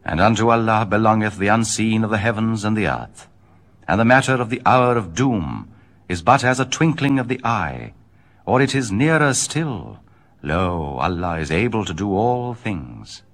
And unto Allah belongeth the unseen of the heavens and the earth. And the matter of the hour of doom is but as a twinkling of the eye, or it is nearer still. Lo, Allah is able to do all things.